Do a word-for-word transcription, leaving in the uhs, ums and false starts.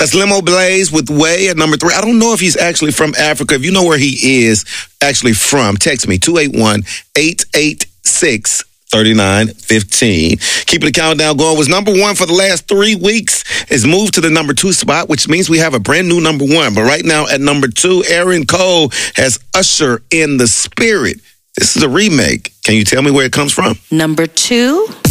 That's Limo Blaze with Way at number three. I don't know if he's actually from Africa. If you know where he is actually from, text me, two eight one, eight eight six, three nine one five. Keeping the countdown going. Was number one for the last three weeks. It's moved to the number two spot, which means we have a brand new number one. But right now at number two, Aaron Cole has Usher in the Spirit. This is a remake. Can you tell me where it comes from? Number two.